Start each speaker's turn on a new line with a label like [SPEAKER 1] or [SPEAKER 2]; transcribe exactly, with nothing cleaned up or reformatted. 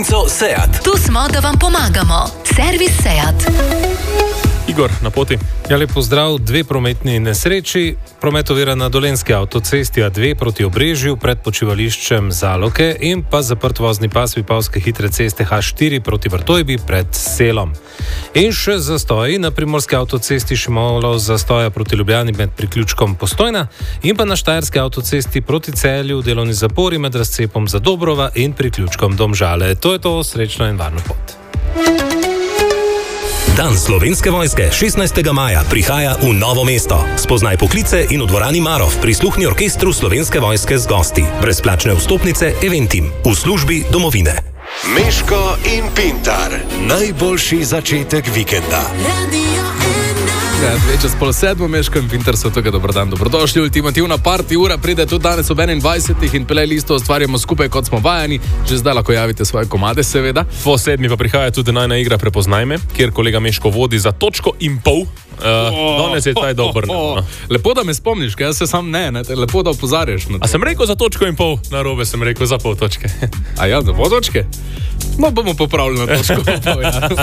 [SPEAKER 1] Seat.
[SPEAKER 2] Tu smo, da vam pomagamo. Servis Seat.
[SPEAKER 3] Igor, na poti.
[SPEAKER 4] Ja, lep pozdrav. Dve prometni nesreči. Promet ovira na Dolenjski avtocesti A dve proti Obrežju pred počivališčem Zaloke in pa zaprt vozni pas Vipavske hitre ceste H štiri proti Vrtojbi pred Selom. In še zastoji na Primorski avtocesti, še malo zastoja proti Ljubljani med priključkom Postojna in pa na Štajerski avtocesti proti Celju delovni zapori med razcepom Zadobrova in priključkom Domžale. To je to, srečno in varno pot.
[SPEAKER 1] Dan Slovenske vojske šestnajstega maja prihaja v Novo mesto. Spoznaj poklice in v dvorani Marof prisluhni orkestru Slovenske vojske z gosti. Brezplačne vstopnice Eventim v službi domovine.
[SPEAKER 5] Meško in Pintar. Najboljši začetek vikenda.
[SPEAKER 6] Ja, dve čez pol sedmo, Meško in Pintar so tega dobrodan, dobrodošli. Ultimativna party ura pride tudi danes ob enaindvajsetih in playlistov ustvarjamo skupaj, kot smo vajeni. Že zdaj lahko javite svoje komade, seveda.
[SPEAKER 3] Po sedmi pa prihaja tudi najna igra Prepoznaj me, kjer kolega Meško vodi za točko in pol. Uh, oh, danes je taj dober.
[SPEAKER 6] Oh, oh. Lepo, da me spomniš, ker jaz se sam ne, ne, lepo, da opozarjaš.
[SPEAKER 3] A sem rekel za točko in pol? Narobe sem rekel za pol točke.
[SPEAKER 6] A ja, za pol točke? No, bomo popravili na točko in pol, ja.